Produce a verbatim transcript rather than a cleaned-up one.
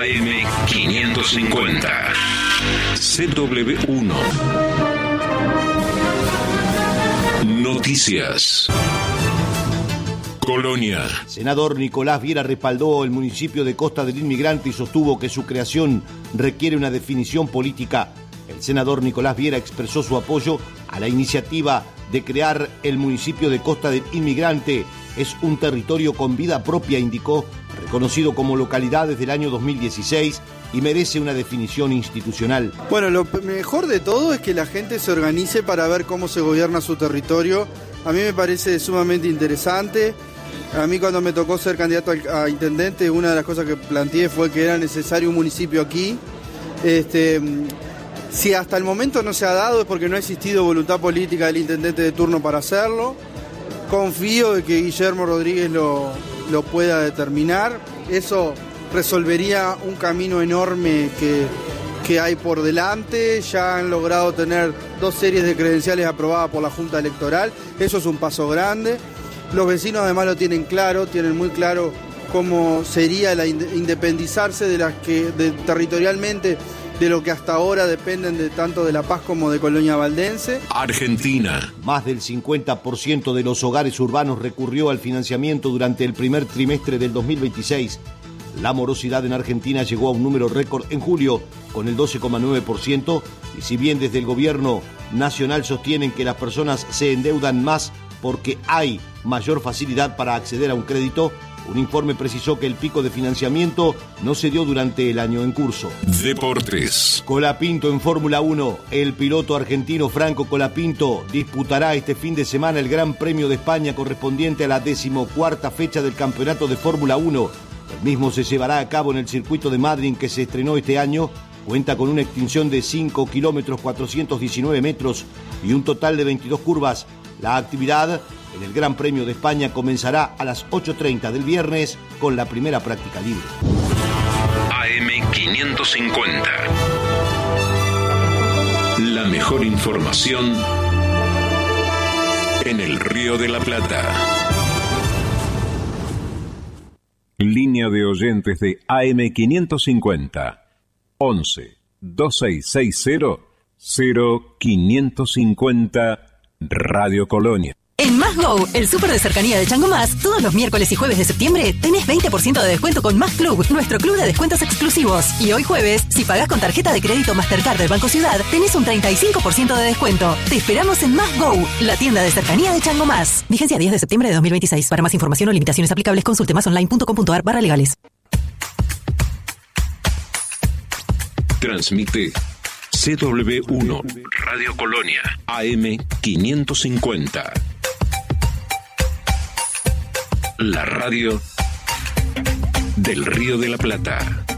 A M quinientos cincuenta. C W uno. Noticias. Colonia. Senador Nicolás Viera respaldó el municipio de Costa del Inmigrante y sostuvo que su creación requiere una definición política. El senador Nicolás Viera expresó su apoyo a la iniciativa de crear el municipio de Costa del Inmigrante. Es un territorio con vida propia, indicó, reconocido como localidad desde el año dos mil dieciséis y merece una definición institucional. Bueno, lo mejor de todo es que la gente se organice para ver cómo se gobierna su territorio. A mí me parece sumamente interesante. A mí cuando me tocó ser candidato a intendente, una de las cosas que planteé fue que era necesario un municipio aquí. Este, si hasta el momento no se ha dado es porque no ha existido voluntad política del intendente de turno para hacerlo. Confío de que Guillermo Rodríguez lo, lo pueda determinar. Eso resolvería un camino enorme que, que hay por delante. Ya han logrado tener dos series de credenciales aprobadas por la Junta Electoral. Eso es un paso grande. Los vecinos además lo tienen claro, tienen muy claro cómo sería la independizarse de las que de, territorialmente de lo que hasta ahora dependen de tanto de La Paz como de Colonia Valdense. Argentina. Más del cincuenta por ciento de los hogares urbanos recurrió al financiamiento durante el primer trimestre del dos mil veintiséis. La morosidad en Argentina llegó a un número récord en julio, con el doce coma nueve por ciento, y si bien desde el gobierno nacional sostienen que las personas se endeudan más porque hay mayor facilidad para acceder a un crédito, un informe precisó que el pico de financiamiento no se dio durante el año en curso. Deportes. Colapinto en Fórmula uno. El piloto argentino Franco Colapinto disputará este fin de semana el Gran Premio de España correspondiente a la decimocuarta fecha del Campeonato de Fórmula uno. El mismo se llevará a cabo en el circuito de Madrid que se estrenó este año. Cuenta con una extensión de cinco kilómetros cuatrocientos diecinueve metros y un total de veintidós curvas. La actividad en el Gran Premio de España comenzará a las ocho treinta del viernes con la primera práctica libre. A M quinientos cincuenta. La mejor información en el Río de la Plata. Línea de oyentes de A M quinientos cincuenta. once, veintiséis sesenta, cero quinientos cincuenta Radio Colonia. En Más Go, el súper de cercanía de Chango Más, todos los miércoles y jueves de septiembre tenés veinte por ciento de descuento con Más Club, nuestro club de descuentos exclusivos. Y hoy jueves, si pagás con tarjeta de crédito Mastercard del Banco Ciudad, tenés un treinta y cinco por ciento de descuento. Te esperamos en Más Go, la tienda de cercanía de Chango Más. Vigencia diez de septiembre de dos mil veintiséis. Para más información o limitaciones aplicables, consulte masonline.com.ar barra legales. Transmite C W uno Radio Colonia A M quinientos cincuenta. La radio del Río de la Plata.